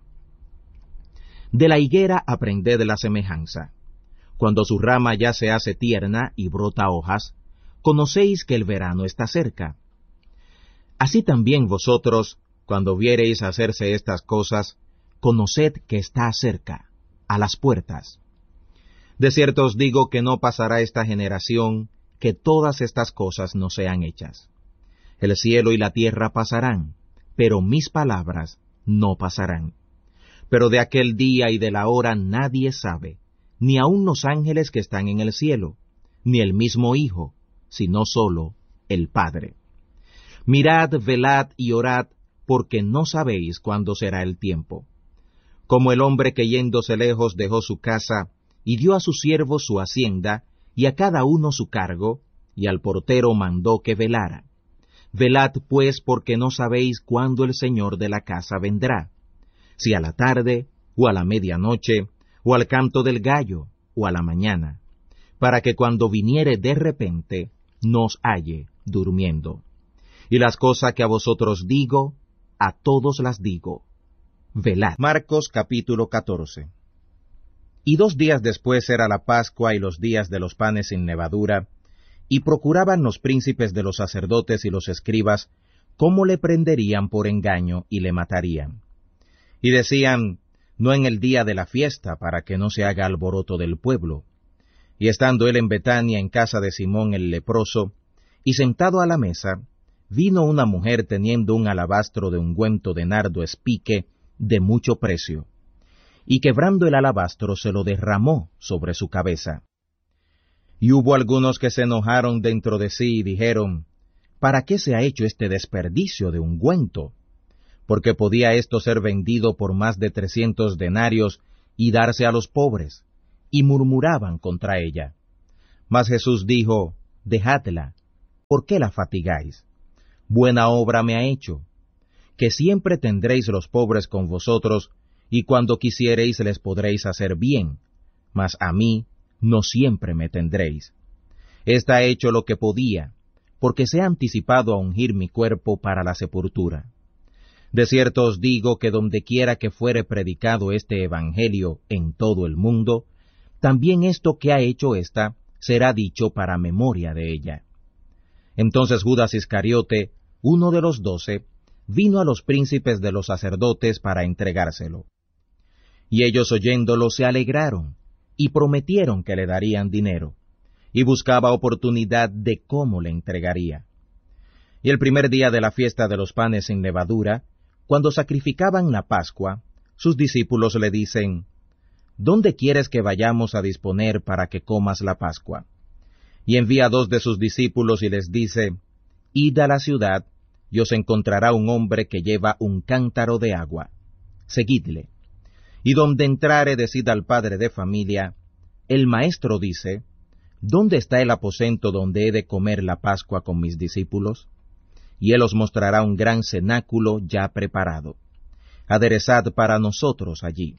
De la higuera aprended la semejanza. Cuando su rama ya se hace tierna y brota hojas, conocéis que el verano está cerca. Así también vosotros, cuando viereis hacerse estas cosas, conoced que está cerca, a las puertas. De cierto os digo que no pasará esta generación, que todas estas cosas no sean hechas. El cielo y la tierra pasarán, pero mis palabras no pasarán. Pero de aquel día y de la hora nadie sabe, ni aun los ángeles que están en el cielo, ni el mismo Hijo, sino solo el Padre. Mirad, velad y orad, porque no sabéis cuándo será el tiempo. Como el hombre que yéndose lejos dejó su casa, y dio a sus siervos su hacienda, y a cada uno su cargo, y al portero mandó que velara. Velad pues, porque no sabéis cuándo el Señor de la casa vendrá, si a la tarde, o a la medianoche, o al canto del gallo, o a la mañana, para que cuando viniere de repente, nos halle durmiendo. Y las cosas que a vosotros digo, a todos las digo. Velad. Marcos capítulo catorce. Y dos días después era la Pascua y los días de los panes sin levadura, y procuraban los príncipes de los sacerdotes y los escribas cómo le prenderían por engaño y le matarían. Y decían, no en el día de la fiesta, para que no se haga alboroto del pueblo. Y estando él en Betania, en casa de Simón el leproso, y sentado a la mesa, vino una mujer teniendo un alabastro de ungüento de nardo espique de mucho precio, y quebrando el alabastro se lo derramó sobre su cabeza. Y hubo algunos que se enojaron dentro de sí y dijeron, ¿para qué se ha hecho este desperdicio de ungüento? porque podía esto ser vendido por más de trescientos denarios y darse a los pobres, y murmuraban contra ella. Mas Jesús dijo, dejadla, ¿por qué la fatigáis? Buena obra me ha hecho, que siempre tendréis los pobres con vosotros, y cuando quisiereis les podréis hacer bien, mas a mí no siempre me tendréis. Esta ha hecho lo que podía, porque se ha anticipado a ungir mi cuerpo para la sepultura. De cierto os digo que dondequiera que fuere predicado este evangelio en todo el mundo, también esto que ha hecho ésta será dicho para memoria de ella. Entonces Judas Iscariote, uno de los doce, vino a los príncipes de los sacerdotes para entregárselo. Y ellos oyéndolo se alegraron, y prometieron que le darían dinero, y buscaba oportunidad de cómo le entregaría. Y el primer día de la fiesta de los panes sin levadura, cuando sacrificaban la Pascua, sus discípulos le dicen, ¿dónde quieres que vayamos a disponer para que comas la Pascua? Y envía dos de sus discípulos y les dice, id a la ciudad, y os encontrará un hombre que lleva un cántaro de agua. Seguidle. Y donde entrare, decid al padre de familia, el maestro dice, ¿dónde está el aposento donde he de comer la Pascua con mis discípulos? Y él os mostrará un gran cenáculo ya preparado. Aderezad para nosotros allí.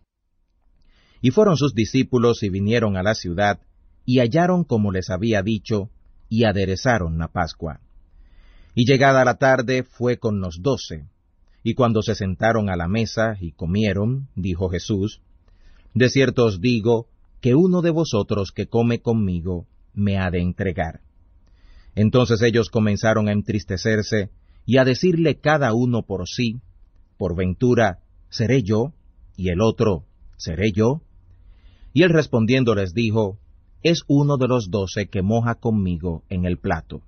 Y fueron sus discípulos y vinieron a la ciudad, y hallaron como les había dicho, y aderezaron la Pascua. Y llegada la tarde fue con los doce, y cuando se sentaron a la mesa y comieron, dijo Jesús, de cierto os digo, que uno de vosotros que come conmigo me ha de entregar. Entonces ellos comenzaron a entristecerse, y a decirle cada uno por sí, por ventura, ¿seré yo? Y el otro, ¿seré yo? Y él respondiendo les dijo, es uno de los doce que moja conmigo en el plato.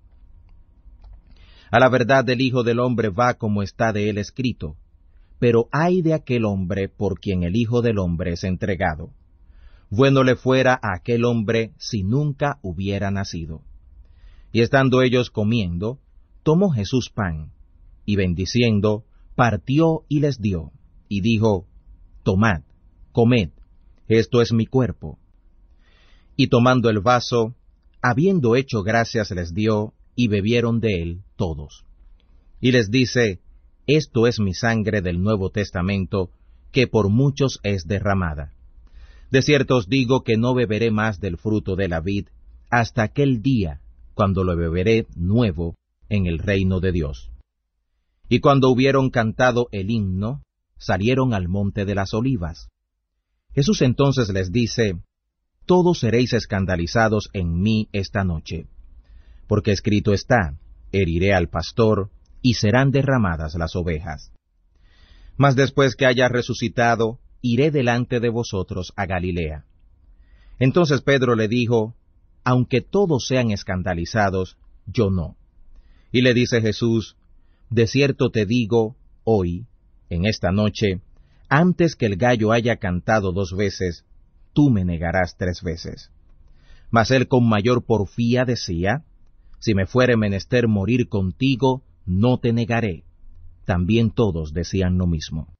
A la verdad el Hijo del Hombre va como está de él escrito, pero ay de aquel hombre por quien el Hijo del Hombre es entregado. Bueno le fuera a aquel hombre si nunca hubiera nacido. Y estando ellos comiendo, tomó Jesús pan, y bendiciendo, partió y les dio, y dijo, tomad, comed, esto es mi cuerpo. Y tomando el vaso, habiendo hecho gracias les dio, y bebieron de él todos. Y les dice, esto es mi sangre del Nuevo Testamento, que por muchos es derramada. De cierto os digo que no beberé más del fruto de la vid, hasta aquel día, cuando lo beberé nuevo en el reino de Dios. Y cuando hubieron cantado el himno, salieron al monte de las olivas. Jesús entonces les dice, todos seréis escandalizados en mí esta noche, porque escrito está, heriré al pastor, y serán derramadas las ovejas. Mas después que haya resucitado, iré delante de vosotros a Galilea. Entonces Pedro le dijo, aunque todos sean escandalizados, yo no. Y le dice Jesús, de cierto te digo, hoy, en esta noche, antes que el gallo haya cantado dos veces, tú me negarás tres veces. Mas él con mayor porfía decía, si me fuere menester morir contigo, no te negaré. También todos decían lo mismo.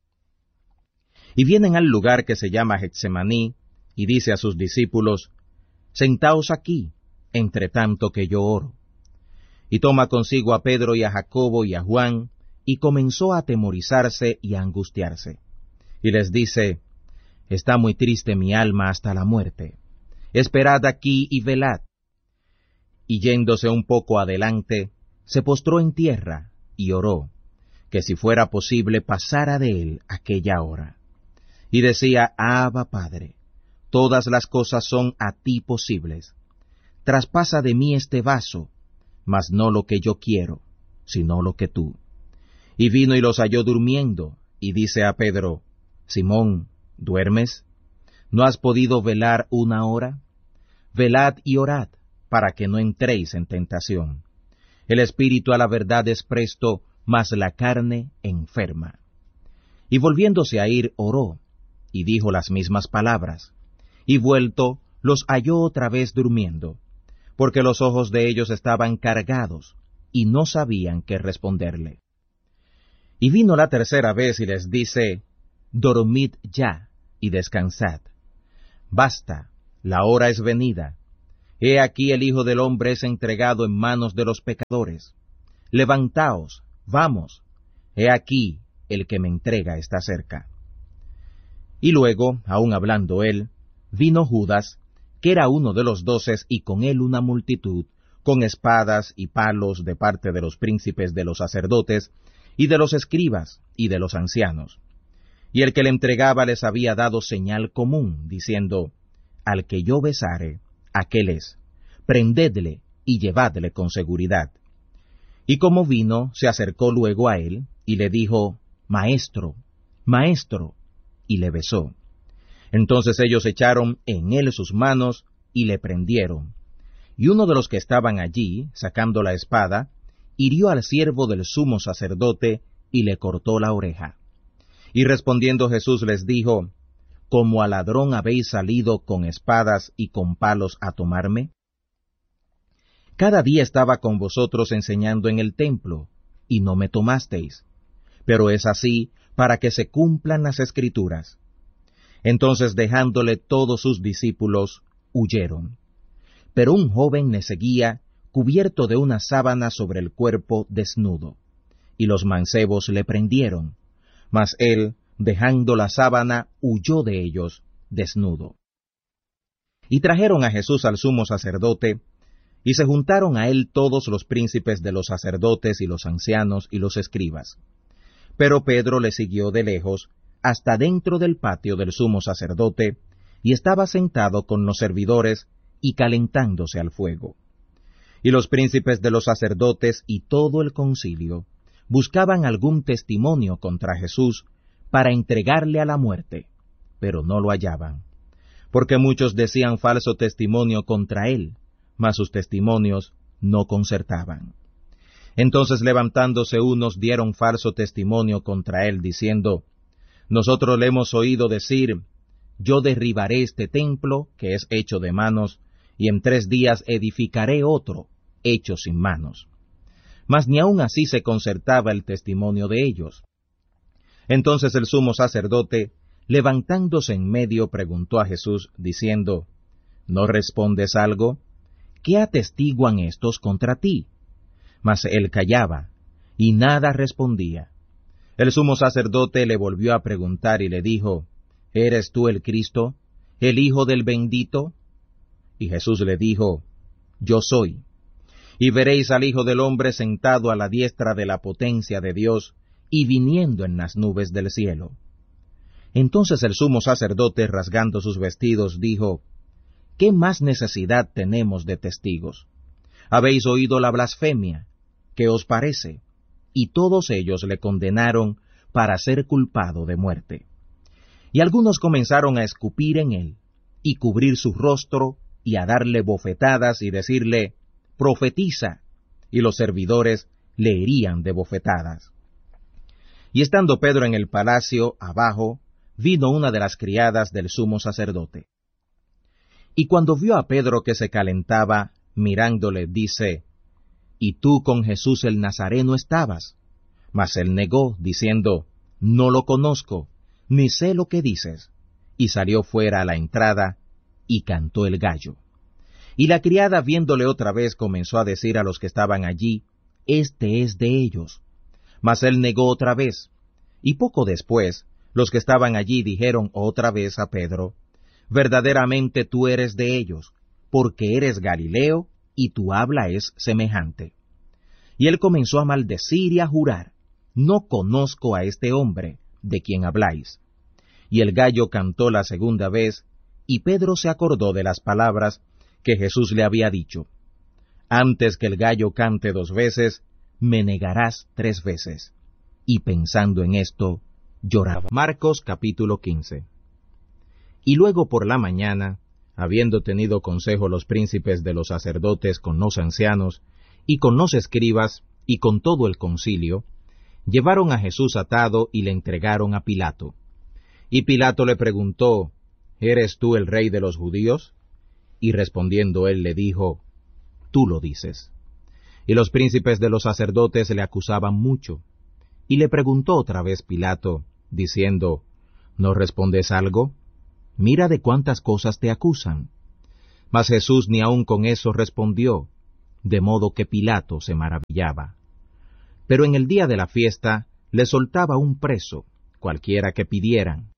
Y vienen al lugar que se llama Getsemaní, y dice a sus discípulos, sentaos aquí, entre tanto que yo oro. Y toma consigo a Pedro y a Jacobo y a Juan, y comenzó a atemorizarse y a angustiarse. Y les dice, está muy triste mi alma hasta la muerte. Esperad aquí y velad. Y yéndose un poco adelante, se postró en tierra y oró, que si fuera posible pasara de él aquella hora. Y decía, Abba, Padre, todas las cosas son a ti posibles. Traspasa de mí este vaso, mas no lo que yo quiero, sino lo que tú. Y vino y los halló durmiendo, y dice a Pedro, Simón, ¿duermes? ¿No has podido velar una hora? Velad y orad, para que no entréis en tentación. El espíritu a la verdad es presto, mas la carne enferma. Y volviéndose a ir, oró, y dijo las mismas palabras. Y vuelto, los halló otra vez durmiendo, porque los ojos de ellos estaban cargados, y no sabían qué responderle. Y vino la tercera vez y les dice, dormid ya y descansad. Basta, la hora es venida. He aquí el Hijo del Hombre es entregado en manos de los pecadores. Levantaos, vamos, he aquí el que me entrega está cerca. Y luego, aun hablando él, vino Judas, que era uno de los doces, y con él una multitud, con espadas y palos de parte de los príncipes de los sacerdotes, y de los escribas, y de los ancianos. Y el que le entregaba les había dado señal común, diciendo, al que yo besare, aquel es, prendedle y llevadle con seguridad. Y como vino, se acercó luego a él, y le dijo, Maestro, Maestro, y le besó. Entonces ellos echaron en él sus manos, y le prendieron. Y uno de los que estaban allí, sacando la espada, hirió al siervo del sumo sacerdote, y le cortó la oreja. Y respondiendo Jesús les dijo, ¿como a ladrón habéis salido con espadas y con palos a tomarme? Cada día estaba con vosotros enseñando en el templo, y no me tomasteis. Pero es así para que se cumplan las Escrituras. Entonces dejándole todos sus discípulos, huyeron. Pero un joven le seguía, cubierto de una sábana sobre el cuerpo, desnudo. Y los mancebos le prendieron, mas él, dejando la sábana, huyó de ellos, desnudo. Y trajeron a Jesús al sumo sacerdote, y se juntaron a él todos los príncipes de los sacerdotes y los ancianos y los escribas. Pero Pedro le siguió de lejos, hasta dentro del patio del sumo sacerdote, y estaba sentado con los servidores, y calentándose al fuego. Y los príncipes de los sacerdotes y todo el concilio buscaban algún testimonio contra Jesús, para entregarle a la muerte, pero no lo hallaban, porque muchos decían falso testimonio contra él, mas sus testimonios no concertaban. Entonces levantándose unos dieron falso testimonio contra él, diciendo, nosotros le hemos oído decir, yo derribaré este templo, que es hecho de manos, y en tres días edificaré otro, hecho sin manos. Mas ni aun así se concertaba el testimonio de ellos. Entonces el sumo sacerdote, levantándose en medio, preguntó a Jesús, diciendo, ¿no respondes algo? ¿Qué atestiguan estos contra ti? Mas él callaba, y nada respondía. El sumo sacerdote le volvió a preguntar y le dijo, ¿eres tú el Cristo, el Hijo del bendito? Y Jesús le dijo, yo soy. Y veréis al Hijo del hombre sentado a la diestra de la potencia de Dios, y viniendo en las nubes del cielo. Entonces el sumo sacerdote, rasgando sus vestidos, dijo, ¿qué más necesidad tenemos de testigos? Habéis oído la blasfemia, ¿qué os parece? Y todos ellos le condenaron para ser culpado de muerte. Y algunos comenzaron a escupir en él, y cubrir su rostro, y a darle bofetadas, y decirle, profetiza, y los servidores le herían de bofetadas. Y estando Pedro en el palacio, abajo, vino una de las criadas del sumo sacerdote. Y cuando vio a Pedro que se calentaba, mirándole, dice, ¿y tú con Jesús el Nazareno estabas? Mas él negó, diciendo, no lo conozco, ni sé lo que dices. Y salió fuera a la entrada, y cantó el gallo. Y la criada, viéndole otra vez, comenzó a decir a los que estaban allí, este es de ellos. Mas él negó otra vez. Y poco después, los que estaban allí dijeron otra vez a Pedro, verdaderamente tú eres de ellos, porque eres Galileo, y tu habla es semejante. Y él comenzó a maldecir y a jurar, no conozco a este hombre, de quien habláis. Y el gallo cantó la segunda vez, y Pedro se acordó de las palabras que Jesús le había dicho, antes que el gallo cante dos veces, me negarás tres veces. Y pensando en esto, lloraba. Marcos capítulo quince. Y luego por la mañana, habiendo tenido consejo los príncipes de los sacerdotes con los ancianos, y con los escribas, y con todo el concilio, llevaron a Jesús atado y le entregaron a Pilato. Y Pilato le preguntó, ¿eres tú el rey de los judíos? Y respondiendo él le dijo, tú lo dices. Y los príncipes de los sacerdotes le acusaban mucho. Y le preguntó otra vez Pilato, diciendo, ¿no respondes algo? Mira de cuántas cosas te acusan. Mas Jesús ni aun con eso respondió, de modo que Pilato se maravillaba. Pero en el día de la fiesta le soltaba un preso, cualquiera que pidieran.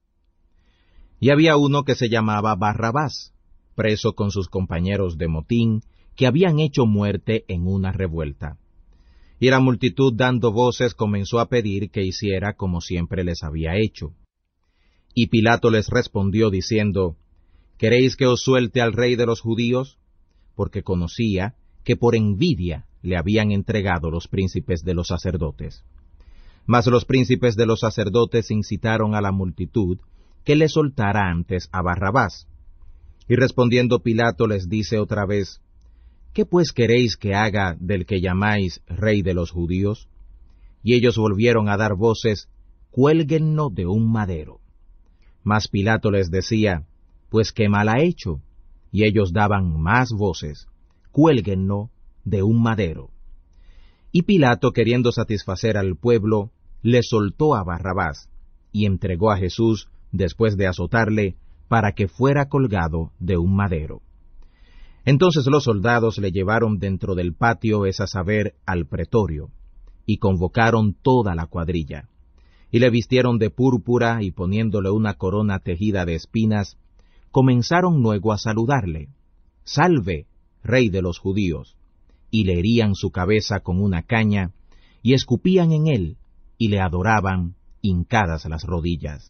Y había uno que se llamaba Barrabás, preso con sus compañeros de motín, que habían hecho muerte en una revuelta. Y la multitud dando voces comenzó a pedir que hiciera como siempre les había hecho. Y Pilato les respondió diciendo, ¿queréis que os suelte al rey de los judíos? Porque conocía que por envidia le habían entregado los príncipes de los sacerdotes. Mas los príncipes de los sacerdotes incitaron a la multitud que le soltara antes a Barrabás. Y respondiendo Pilato les dice otra vez, ¿qué pues queréis que haga del que llamáis rey de los judíos? Y ellos volvieron a dar voces, cuélguenlo de un madero. Mas Pilato les decía, pues qué mal ha hecho. Y ellos daban más voces, cuélguenlo de un madero. Y Pilato, queriendo satisfacer al pueblo, le soltó a Barrabás, y entregó a Jesús, después de azotarle, para que fuera colgado de un madero. Entonces los soldados le llevaron dentro del patio, es a saber, al pretorio, y convocaron toda la cuadrilla. Y le vistieron de púrpura, y poniéndole una corona tejida de espinas, comenzaron luego a saludarle, «Salve, rey de los judíos», y le herían su cabeza con una caña, y escupían en él, y le adoraban, hincadas las rodillas.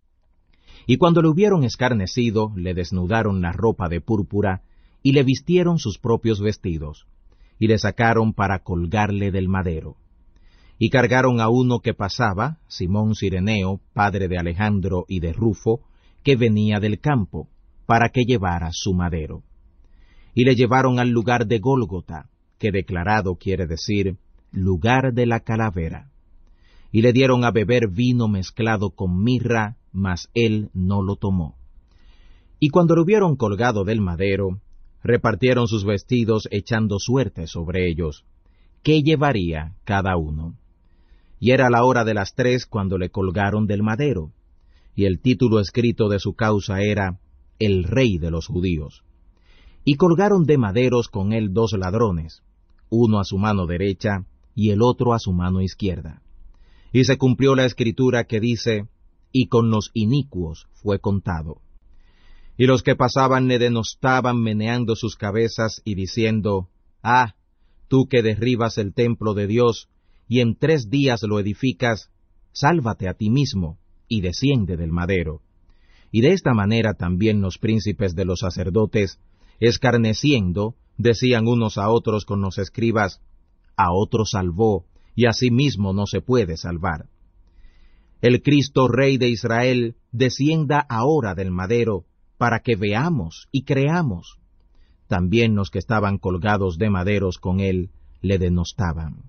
Y cuando le hubieron escarnecido, le desnudaron la ropa de púrpura, y le vistieron sus propios vestidos, y le sacaron para colgarle del madero. Y cargaron a uno que pasaba, Simón Cireneo, padre de Alejandro y de Rufo, que venía del campo, para que llevara su madero. Y le llevaron al lugar de Gólgota, que declarado quiere decir, lugar de la calavera. Y le dieron a beber vino mezclado con mirra, mas él no lo tomó. Y cuando lo hubieron colgado del madero, repartieron sus vestidos echando suerte sobre ellos, qué llevaría cada uno. Y era la hora de las tres cuando le colgaron del madero, y el título escrito de su causa era, El Rey de los Judíos. Y colgaron de maderos con él dos ladrones, uno a su mano derecha y el otro a su mano izquierda. Y se cumplió la escritura que dice, y con los inicuos fue contado. Y los que pasaban le denostaban meneando sus cabezas y diciendo, Ah, tú que derribas el templo de Dios, y en tres días lo edificas, sálvate a ti mismo, y desciende del madero. Y de esta manera también los príncipes de los sacerdotes, escarneciendo, decían unos a otros con los escribas, a otro salvó, y a sí mismo no se puede salvar. El Cristo Rey de Israel descienda ahora del madero, para que veamos y creamos. También los que estaban colgados de maderos con él le denostaban.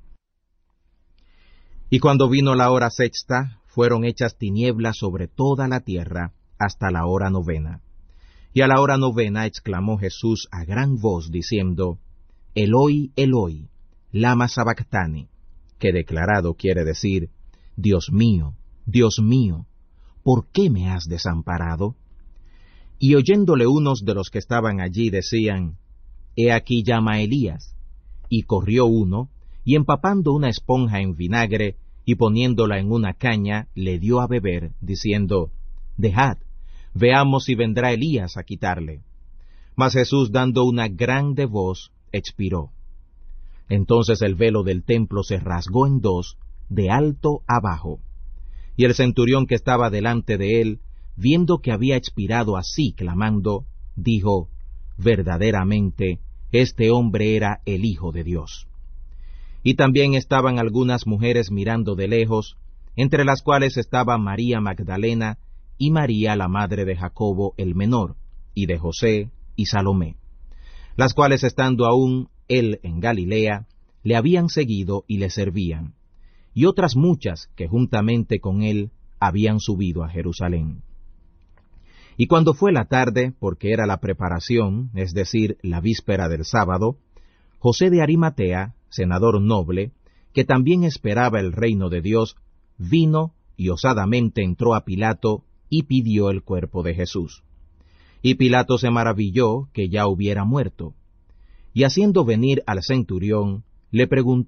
Y cuando vino la hora sexta, fueron hechas tinieblas sobre toda la tierra hasta la hora novena. Y a la hora novena exclamó Jesús a gran voz, diciendo, Eloi, Eloi, lama sabactani, que declarado quiere decir, Dios mío, Dios mío, ¿por qué me has desamparado? Y oyéndole unos de los que estaban allí decían, He aquí llama a Elías. Y corrió uno, y empapando una esponja en vinagre, y poniéndola en una caña, le dio a beber, diciendo, Dejad, veamos si vendrá Elías a quitarle. Mas Jesús, dando una grande voz, expiró. Entonces el velo del templo se rasgó en dos, de alto abajo. Y el centurión que estaba delante de él, viendo que había expirado así clamando, dijo, verdaderamente, este hombre era el Hijo de Dios. Y también estaban algunas mujeres mirando de lejos, entre las cuales estaba María Magdalena y María la madre de Jacobo el menor, y de José y Salomé, las cuales estando aún él en Galilea, le habían seguido y le servían, y otras muchas que juntamente con él habían subido a Jerusalén. Y cuando fue la tarde, porque era la preparación, es decir, la víspera del sábado, José de Arimatea, senador noble, que también esperaba el reino de Dios, vino y osadamente entró a Pilato y pidió el cuerpo de Jesús. Y Pilato se maravilló que ya hubiera muerto. Y haciendo venir al centurión, le preguntó